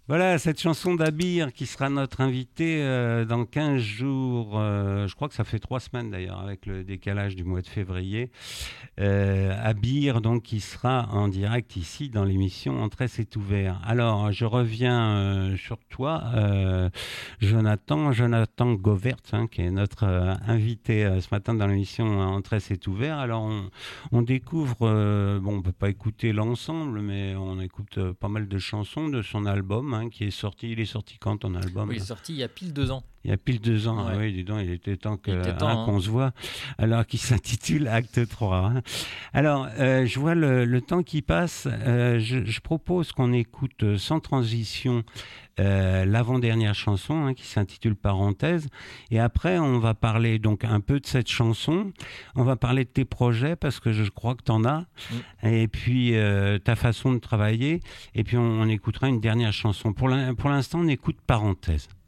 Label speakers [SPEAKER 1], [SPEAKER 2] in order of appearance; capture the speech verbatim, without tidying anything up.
[SPEAKER 1] Voilà, cette chanson d'Abir qui sera notre invité euh, dans quinze jours. Euh, je crois que ça fait trois semaines d'ailleurs, avec le décalage du mois de février. Euh, Abir, donc, qui sera en direct ici dans l'émission Entrée c'est ouvert. Alors, je reviens euh, sur toi, euh, Jonathan, Jonathan Govert, hein, qui est notre euh, invité euh, ce matin dans l'émission Entrée c'est ouvert. Alors, on, on découvre, euh, bon, on peut pas écouter l'ensemble, mais on écoute euh, pas mal de chansons de son album, hein, qui est sorti. Il est sorti quand ton album?
[SPEAKER 2] Oui, il est sorti il y a pile deux ans.
[SPEAKER 1] Il y a pile deux ans,
[SPEAKER 2] Ouais.
[SPEAKER 1] ah oui, dis donc, il était temps, que,
[SPEAKER 2] Il était temps,
[SPEAKER 1] hein,
[SPEAKER 2] hein.
[SPEAKER 1] qu'on se voit, alors qui s'intitule Acte trois. Hein. Alors, euh, je vois le, le temps qui passe, euh, je, je propose qu'on écoute euh, sans transition euh, l'avant-dernière chanson, hein, qui s'intitule Parenthèse, et après on va parler donc un peu de cette chanson, on va parler de tes projets, parce que je crois que tu en as,
[SPEAKER 2] Mm.
[SPEAKER 1] et puis euh, ta façon de travailler, et puis on, on écoutera une dernière chanson. Pour l'in- pour l'instant, on écoute Parenthèse.